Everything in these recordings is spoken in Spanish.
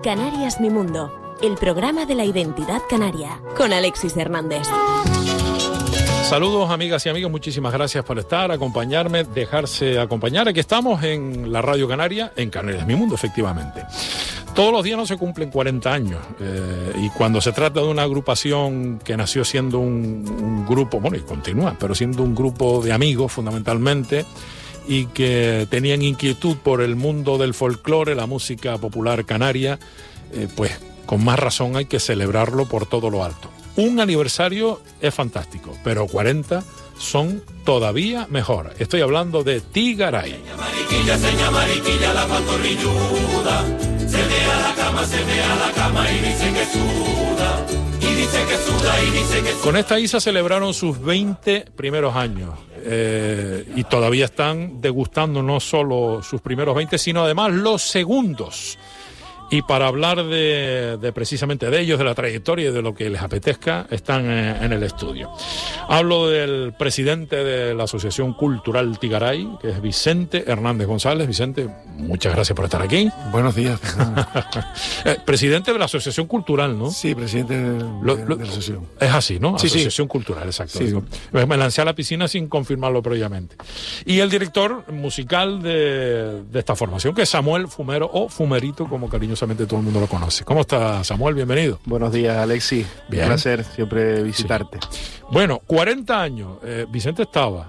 Canarias Mi Mundo, el programa de la identidad canaria, con Alexis Hernández. Saludos amigas y amigos, muchísimas gracias por estar, acompañarme, dejarse acompañar. Aquí estamos en la Radio Canaria, en Canarias Mi Mundo, efectivamente. Todos los días no se cumplen 40 años y cuando se trata de una agrupación que nació siendo un grupo, bueno, y continúa, pero siendo un grupo de amigos fundamentalmente, y que tenían inquietud por el mundo del folclore, la música popular canaria, pues con más razón hay que celebrarlo por todo lo alto. Un aniversario es fantástico, pero 40 son todavía mejor. Estoy hablando de Tigaray. Seña mariquilla, la pantorrilluda, se ve a la cama y dice que suda, y dice que suda, y dice que suda. Con esta ISA celebraron sus 20 primeros años. Y todavía están degustando no solo sus primeros 20, sino además los segundos. Y para hablar de precisamente de ellos, de la trayectoria y de lo que les apetezca, están en el estudio. Hablo del presidente de la Asociación Cultural Tigaray, que es Vicente Hernández González. Vicente, muchas gracias por estar aquí. Buenos días. Presidente de la Asociación Cultural, ¿no? Sí, presidente de la asociación. Es así, ¿no? Sí, Asociación Cultural, exacto. Sí. Me lancé a la piscina sin confirmarlo previamente. Y el director musical de esta formación, que es Samuel Fumero, o Fumerito, como cariñosamente todo el mundo lo conoce. ¿Cómo está, Samuel? Bienvenido. Buenos días, Alexis. Bien. Un placer siempre visitarte. Sí. Bueno, 40 años. Vicente estaba.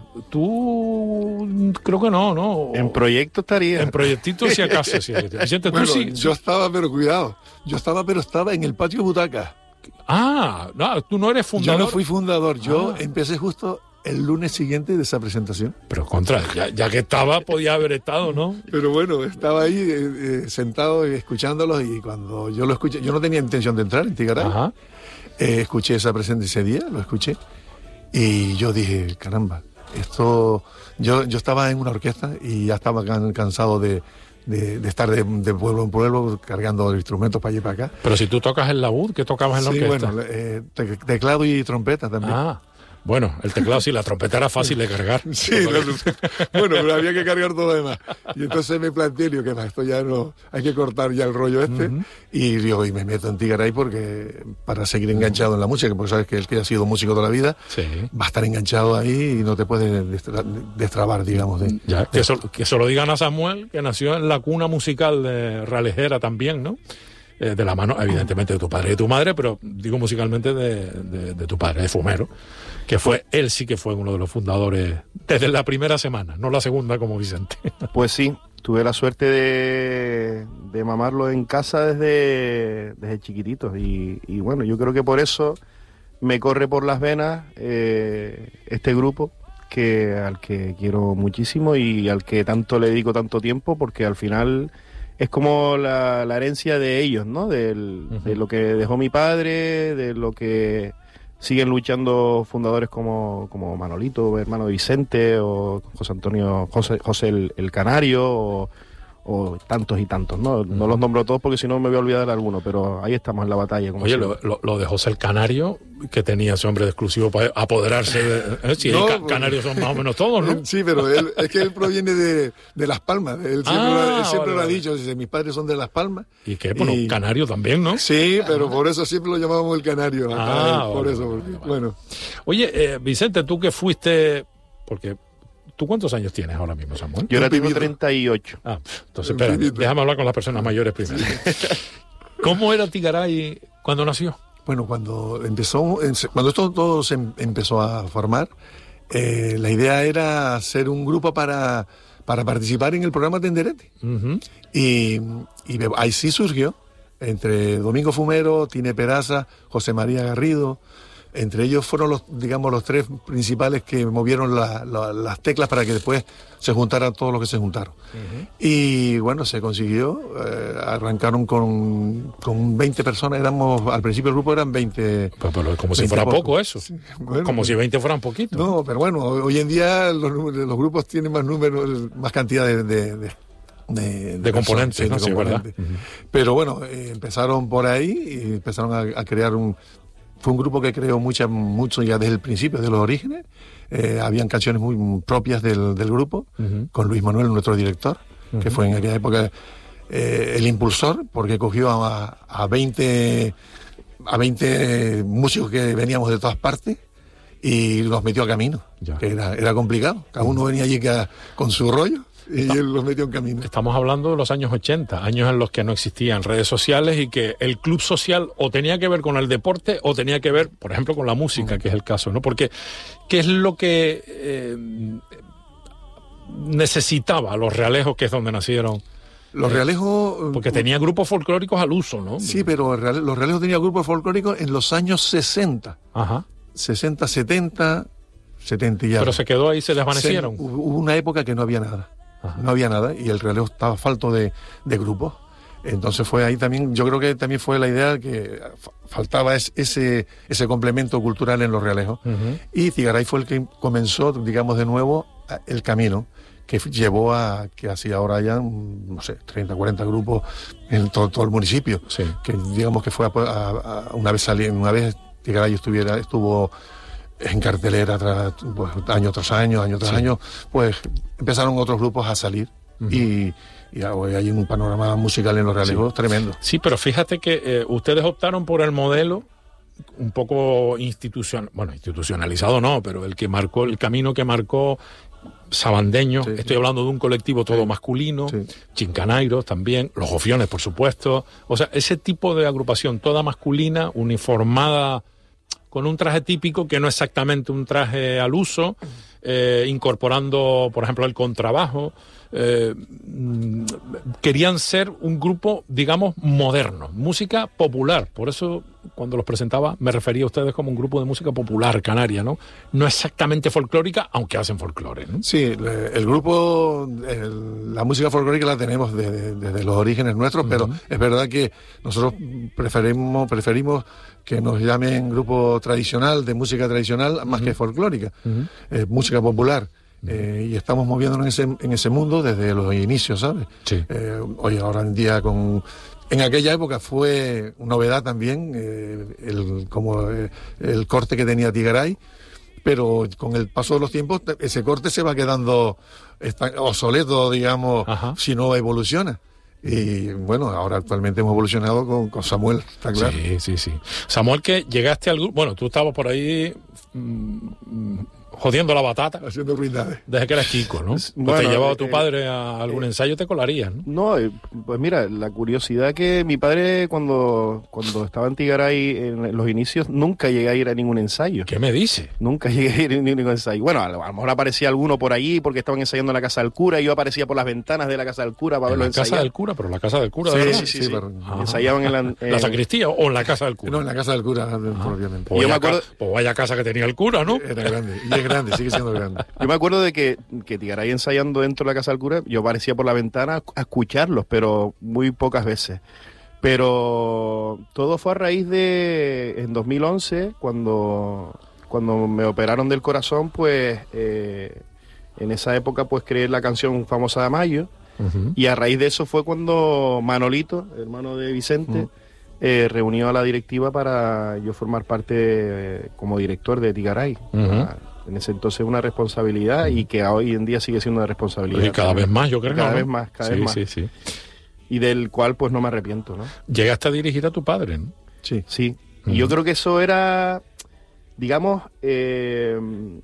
Tú creo que no. En proyecto estaría. En proyectito si acaso. Sí. Vicente, bueno, tú sí. Yo estaba, pero cuidado. Pero estaba en el patio butaca. Ah, no, tú no eres fundador. Yo no fui fundador. Yo empecé justo el lunes siguiente de esa presentación. Pero contra, ya que estaba, podía haber estado, ¿no? Pero bueno, estaba ahí sentado escuchándolos, y cuando yo lo escuché, yo no tenía intención de entrar en Tigaray. Ajá. Escuché esa presentación ese día, lo escuché, y yo dije, caramba, esto... Yo estaba en una orquesta y ya estaba cansado de estar de pueblo en pueblo cargando instrumentos para allá y para acá. Pero si tú tocas el laúd, ¿qué tocabas en la orquesta? Bueno, teclado y trompeta también. Ah, bueno, el teclado sí, la trompeta era fácil de cargar. Sí, bueno, pero había que cargar todo lo demás. Y entonces me planteé, digo, ¿qué más? Esto ya no, hay que cortar ya el rollo este. Uh-huh. Y digo, y me meto en Tigaray porque para seguir enganchado en la música, porque sabes que el que ha sido músico toda la vida, sí, va a estar enganchado ahí y no te puedes destrabar, digamos. Que eso lo digan a Samuel, que nació en la cuna musical de Ralejera también, ¿no? De la mano, evidentemente, de tu padre y de tu madre, pero digo musicalmente de tu padre, de Fumero, que él sí que fue uno de los fundadores desde la primera semana, no la segunda como Vicente. Pues sí, tuve la suerte de mamarlo en casa desde chiquitito y bueno, yo creo que por eso me corre por las venas este grupo al que quiero muchísimo y al que tanto le dedico tanto tiempo, porque al final es como la herencia de ellos, ¿no? De lo que dejó mi padre, de lo que siguen luchando fundadores como Manolito, hermano de Vicente, o José el Canario, o tantos y tantos, ¿no? No los nombro todos porque si no me voy a olvidar de alguno, pero ahí estamos en la batalla. Como oye, lo de José el Canario, que tenía ese hombre de exclusivo para apoderarse de... Sí, no, canarios son más o menos todos, ¿no? Sí, pero es que él proviene de Las Palmas. Él siempre lo ha dicho, dice, mis padres son de Las Palmas. ¿Y qué? Bueno, canario también, ¿no? Sí, pero por eso siempre lo llamábamos el Canario. Vale. Bueno. Oye, Vicente, tú que fuiste... Porque... ¿Tú cuántos años tienes ahora mismo, Samuel? Yo ahora tengo 38. Ah, entonces espera, déjame hablar con las personas mayores primero. ¿Cómo era Tigaray cuando nació? Bueno, cuando esto todo se empezó a formar, la idea era hacer un grupo para participar en el programa Tenderete. Uh-huh. Y ahí sí surgió, entre Domingo Fumero, Tine Peraza, José María Garrido. Entre ellos fueron los tres principales que movieron las teclas para que después se juntaran todos los que se juntaron. Uh-huh. Y bueno, se consiguió. Arrancaron con 20 personas. Al principio el grupo eran 20. Pero como si fuera poco eso. Sí, bueno, como si 20 fueran poquitos. No, pero bueno, hoy en día los grupos tienen más números, más cantidad de componentes, ¿no? Sí, ¿verdad? Uh-huh. Pero bueno, empezaron por ahí y empezaron a crear Fue un grupo que creó mucho ya desde el principio, de los orígenes. Habían canciones muy propias del grupo, uh-huh, con Luis Manuel, nuestro director, uh-huh, que fue en aquella época el impulsor, porque cogió a 20 músicos que veníamos de todas partes y los metió a camino, que era complicado. Cada uno venía allí con su rollo y él los metió en camino. Estamos hablando de los años 80, años en los que no existían redes sociales y que el club social o tenía que ver con el deporte o tenía que ver, por ejemplo, con la música, que es el caso, ¿no? Porque, ¿qué es lo que necesitaba los Realejos, que es donde nacieron? Los Realejos... Porque tenía grupos folclóricos al uso, ¿no? Sí, pero los Realejos tenían grupos folclóricos en los años 60. Ajá. 60, 70 y ya. Pero se quedó ahí, se desvanecieron. Hubo una época que no había nada. Ajá. No había nada y el Realejo estaba falto de grupos. Entonces fue ahí también, yo creo que también fue la idea que faltaba ese complemento cultural en los Realejos. Y Tigaray fue el que comenzó, digamos, de nuevo el camino que llevó a que así ahora ya, no sé, 30, 40 grupos en todo el municipio. Sí. Que digamos que fue una vez Tigaray estuvo en cartelera pues, año tras año, pues empezaron otros grupos a salir y hay un panorama musical en los Realejos tremendo. Sí, pero fíjate que ustedes optaron por el modelo un poco institucionalizado no, pero el camino que marcó Sabandeño. Sí, estoy hablando de un colectivo todo masculino, Chincanairos también, los Gofiones, por supuesto. O sea, ese tipo de agrupación toda masculina, uniformada, con un traje típico que no es exactamente un traje al uso, incorporando, por ejemplo, el contrabajo. Querían ser un grupo, digamos, moderno, música popular. Por eso, cuando los presentaba, me refería a ustedes como un grupo de música popular canaria, ¿no? No exactamente folclórica, aunque hacen folclore, ¿no? Sí, el grupo, la música folclórica la tenemos desde los orígenes nuestros, pero es verdad que nosotros preferimos que nos llamen grupo tradicional, de música tradicional, más que folclórica, música popular. Y estamos moviéndonos en ese mundo desde los inicios, ¿sabes? Sí. Hoy, ahora en día, en aquella época fue novedad también el corte que tenía Tigaray, pero con el paso de los tiempos ese corte se va quedando obsoleto, digamos, si no evoluciona. Y bueno, ahora actualmente hemos evolucionado con Samuel, está claro. Sí. Samuel, que llegaste al grupo, bueno, tú estabas por ahí jodiendo la batata. Haciendo ruindades. Desde que eras chico, ¿no? Bueno, te llevaba tu padre a algún ensayo, te colarías, ¿no? No, pues mira, la curiosidad que mi padre cuando estaba en Tigaray en los inicios, nunca llegué a ir a ningún ensayo. ¿Qué me dice? Nunca llegué a ir a ningún ensayo. Bueno, a lo mejor aparecía alguno por allí porque estaban ensayando en la casa del cura y yo aparecía por las ventanas de la casa del cura para verlo ensayar. ¿En la casa del cura? ¿Pero la casa del cura? Sí. Ensayaban en la sacristía o en la casa del cura. No, en la casa del cura, obviamente. Pues yo me acuerdo... Pues vaya casa que tenía el cura, ¿no? Era grande, y es grande, sigue siendo grande. Yo me acuerdo de que Tigaray ensayando dentro de la casa del cura, yo aparecía por la ventana a escucharlos, pero muy pocas veces. Pero todo fue a raíz en 2011, cuando me operaron del corazón, pues en esa época pues creé la canción famosa de Mayo, y a raíz de eso fue cuando Manolito, hermano de Vicente, reunió a la directiva para yo formar parte como director de Tigaray. En ese entonces una responsabilidad y que hoy en día sigue siendo una responsabilidad. Y cada vez más, yo creo. Cada vez más. Sí. Y del cual pues no me arrepiento, ¿no? Llegaste a dirigir a tu padre, ¿no? Sí. Y yo creo que eso era, digamos, un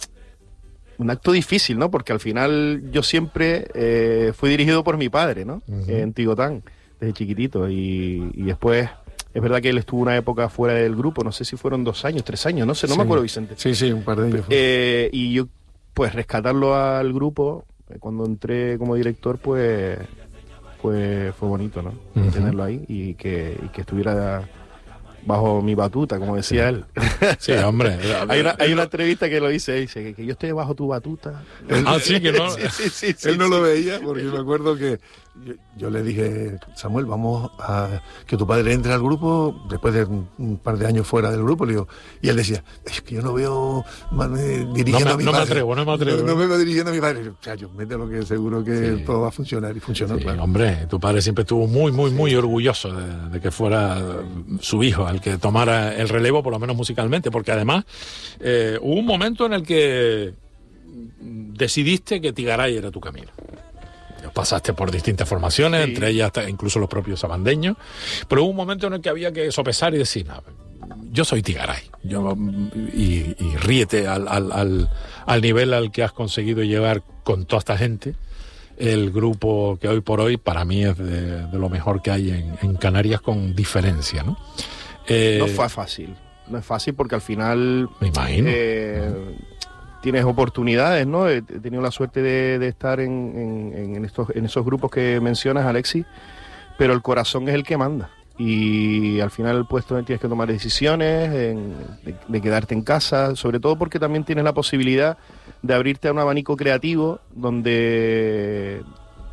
acto difícil, ¿no? Porque al final yo siempre fui dirigido por mi padre, ¿no? En Tigotán, desde chiquitito. Y después... Es verdad que él estuvo una época fuera del grupo, no sé si fueron 2 años, 3 años, no sé, no me acuerdo, Vicente. Sí, un par de años. Y yo, pues, rescatarlo al grupo, cuando entré como director, pues fue bonito, ¿no? Tenerlo ahí y que estuviera bajo mi batuta, como decía él. Sí, hombre. Hay una entrevista que lo dice que yo estoy bajo tu batuta. Sí, que no. Sí, él no lo veía, porque me acuerdo que yo le dije, Samuel, vamos a que tu padre entre al grupo después de un par de años fuera del grupo. Le digo, y él decía, es que yo no veo dirigiendo a mi padre. No me atrevo. No me veo dirigiendo a mi padre. Chacho, mételo que seguro que todo va a funcionar. Y funcionó, claro. Hombre, tu padre siempre estuvo muy orgulloso de que fuera su hijo el que tomara el relevo, por lo menos musicalmente, porque además hubo un momento en el que decidiste que Tigaray era tu camino. pasaste por distintas formaciones, entre ellas incluso los propios sabandeños, pero hubo un momento en el que había que sopesar y decir, no, yo soy Tigaray, y ríete al nivel al que has conseguido llegar con toda esta gente. El grupo que hoy por hoy para mí es de lo mejor que hay en Canarias, con diferencia, ¿no? No fue fácil, no es fácil porque al final me imagino tienes oportunidades, ¿no? He tenido la suerte de estar en esos grupos que mencionas, Alexis, pero el corazón es el que manda. Y al final pues tienes que tomar decisiones de quedarte en casa, sobre todo porque también tienes la posibilidad de abrirte a un abanico creativo donde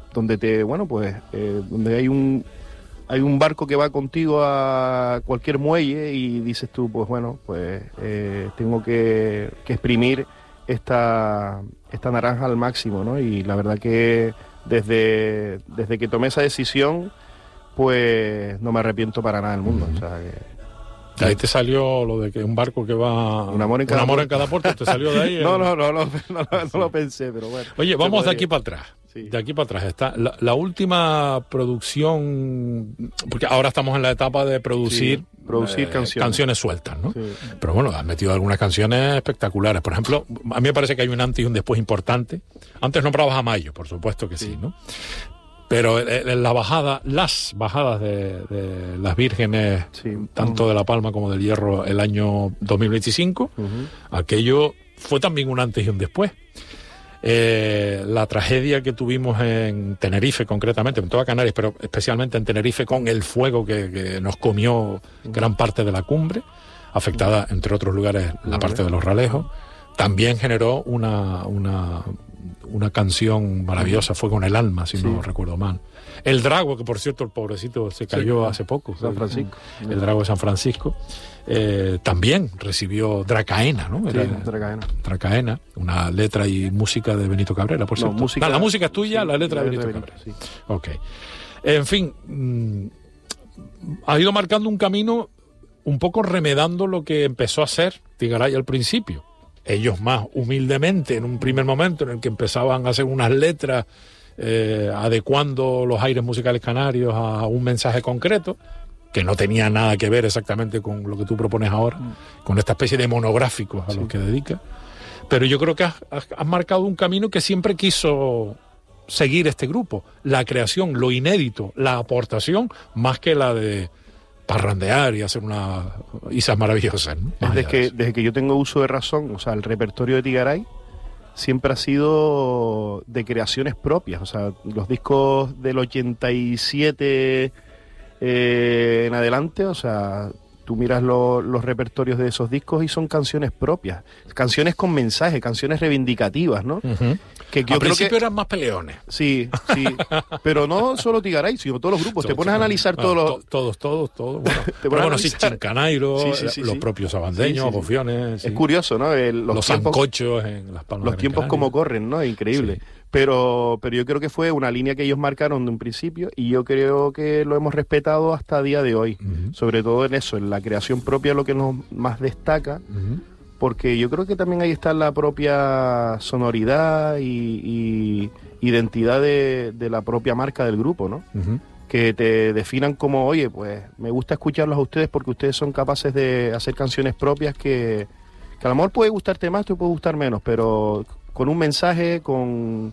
hay un barco que va contigo a cualquier muelle y dices tú, pues bueno, pues tengo que exprimir esta naranja al máximo, ¿no? Y la verdad que desde que tomé esa decisión, pues no me arrepiento para nada del mundo. O sea, que ahí te salió lo de que un barco que va un amor en cada puerto, te salió de ahí. No lo pensé, pero bueno. Oye, vamos de aquí para atrás. Sí. De aquí para atrás está la última producción, porque ahora estamos en la etapa de producir canciones sueltas, ¿no? Sí. Pero bueno, has metido algunas canciones espectaculares. Por ejemplo, a mí me parece que hay un antes y un después importante. Antes nombrabas a Mayo, por supuesto que sí, ¿no? Pero las bajadas de las vírgenes, tanto de La Palma como del Hierro, el año 2025, aquello fue también un antes y un después. La tragedia que tuvimos en Tenerife, concretamente, en toda Canarias, pero especialmente en Tenerife, con el fuego que nos comió gran parte de la cumbre, afectada, entre otros lugares, la parte de los Ralejos, también generó una canción maravillosa, Fuego en el alma, si no recuerdo mal. El Drago, que por cierto el pobrecito se cayó hace poco, San Francisco. El Drago de San Francisco, también recibió Dracaena, ¿no? Dracaena, una letra y música de Benito Cabrera, por cierto. La música es tuya, la letra de Benito Cabrera. Sí. Ok. En fin, ha ido marcando un camino un poco remedando lo que empezó a hacer Tigaray al principio. Ellos más humildemente, en un primer momento en el que empezaban a hacer unas letras adecuando los aires musicales canarios a un mensaje concreto, que no tenía nada que ver exactamente con lo que tú propones ahora, con esta especie de monográficos a los que dedicas. Pero yo creo que has marcado un camino que siempre quiso seguir este grupo, la creación, lo inédito, la aportación, más que la de parrandear y hacer unas isas maravillosas, ¿no? Desde que yo tengo uso de razón, o sea, el repertorio de Tigaray siempre ha sido de creaciones propias. O sea, los discos del 87 en adelante, o sea, tú miras los repertorios de esos discos y son canciones propias, canciones con mensaje, canciones reivindicativas, ¿no? Que yo al principio eran más peleones. Sí, pero no solo Tigaray, sino todos los grupos. Te pones a analizar todos. Bueno, Chincanairo, los propios sabandeños, Bofiones. Es curioso, ¿no? Los sancochos en Las Palmas. Los tiempos como corren, ¿no? Increíble. Sí. Pero yo creo que fue una línea que ellos marcaron de un principio y yo creo que lo hemos respetado hasta el día de hoy. Sobre todo en eso, en la creación propia, lo que nos más destaca. Porque yo creo que también ahí está la propia sonoridad y identidad de la propia marca del grupo, ¿no? Que te definan como, oye, pues me gusta escucharlos a ustedes porque ustedes son capaces de hacer canciones propias que a lo mejor puede gustarte más, te puede gustar menos, pero con un mensaje, con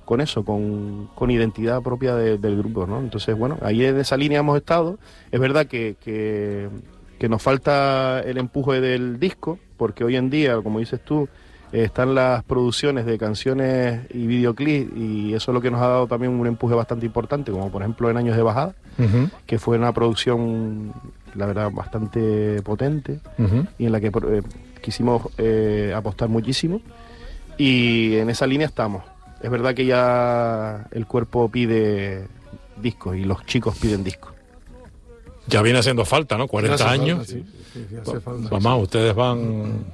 identidad propia del grupo, ¿no? Entonces, bueno, ahí en esa línea hemos estado. Es verdad que nos falta el empuje del disco, porque hoy en día, como dices tú, están las producciones de canciones y videoclips, y eso es lo que nos ha dado también un empuje bastante importante, como por ejemplo en Años de Bajada, que fue una producción, la verdad, bastante potente, y en la que quisimos apostar muchísimo, y en esa línea estamos. Es verdad que ya el cuerpo pide discos y los chicos piden discos. Ya viene haciendo falta, ¿no? 40 años. Falta, sí, hace falta. Mamá, ustedes van...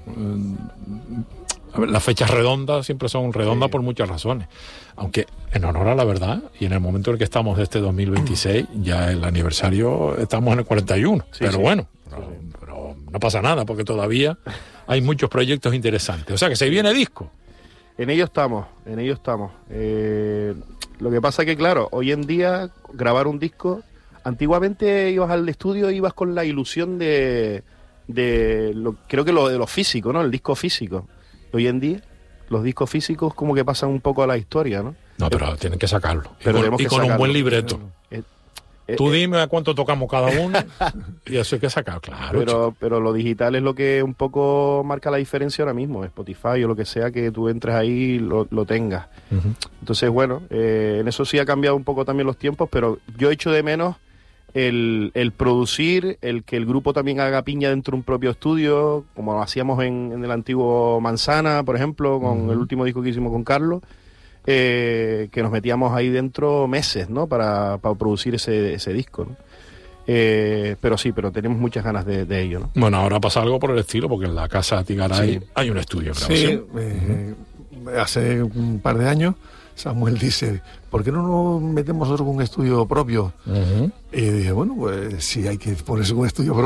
A ver, las fechas redondas siempre son redondas por muchas razones. Aunque, en honor a la verdad, y en el momento en el que estamos de este 2026, ya el aniversario, estamos en el 41. Bueno, pero no pasa nada, porque todavía hay muchos proyectos interesantes. O sea, que se viene disco. En ello estamos. Lo que pasa que, claro, hoy en día grabar un disco, antiguamente ibas al estudio, ibas con la ilusión creo que lo de lo físico, ¿no? El disco físico. Hoy en día, los discos físicos como que pasan un poco a la historia, ¿no? No, pero tienen que sacarlo. Pero y con un buen libreto. Tú dime a cuánto tocamos cada uno y eso hay que sacar, claro. Pero lo digital es lo que un poco marca la diferencia ahora mismo, Spotify o lo que sea, que tú entres ahí y lo tengas. Uh-huh. Entonces, bueno, en eso sí ha cambiado un poco también los tiempos, pero yo echo de menos el producir, el que el grupo también haga piña dentro de un propio estudio, como lo hacíamos en el antiguo Manzana, por ejemplo, con el último disco que hicimos con Carlos. Que nos metíamos ahí dentro meses, ¿no? Para producir ese disco, ¿no? Pero tenemos muchas ganas de ello, ¿no? Bueno, ahora pasa algo por el estilo, porque en la casa Tigaray hay un estudio de grabación. Sí, hace un par de años Samuel dice, ¿por qué no nos metemos nosotros con un estudio propio? Uh-huh. Y dije, bueno, pues sí, hay que ponerse con un estudio propio.